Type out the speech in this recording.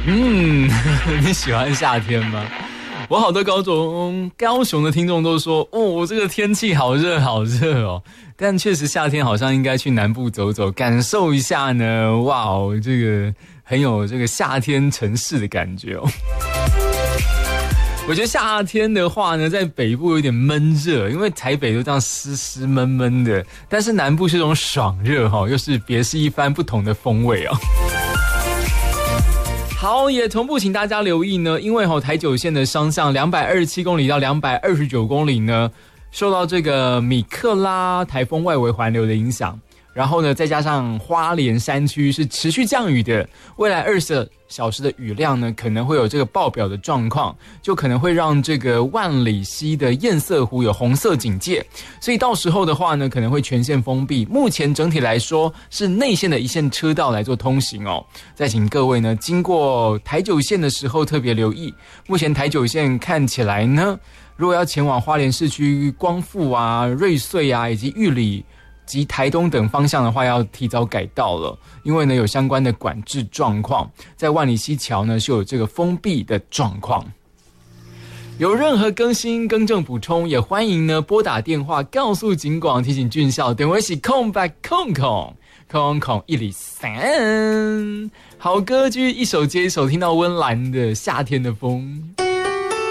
你喜欢夏天吗？我好多高雄的听众都说，这个天气好热好热哦。但确实夏天好像应该去南部走走，感受一下呢。哇哦，这个很有这个夏天城市的感觉哦。我觉得夏天的话呢，在北部有点闷热，因为台北都这样湿湿闷闷的，但是南部是这种爽热哈，又是别是一番不同的风味哦。好，也同步请大家留意呢，因为台九线的商向227公里到229公里呢，受到这个米克拉台风外围环流的影响，然后呢，再加上花莲山区是持续降雨的，未来20小时的雨量呢，可能会有这个爆表的状况，就可能会让这个万里溪的堰塞湖有红色警戒，所以到时候的话呢，可能会全线封闭。目前整体来说是内线的一线车道来做通行哦。再请各位呢，经过台九线的时候特别留意，目前台九线看起来呢，如果要前往花莲市区光复啊、瑞穗啊以及玉里及台东等方向的话，要提早改道了，因为呢有相关的管制状况，在万里溪桥呢是有这个封闭的状况。有任何更新、更正、补充，也欢迎呢拨打电话告诉警广，提醒俊孝。电话是空103。好歌剧一首接一首，听到温岚的《夏天的风》。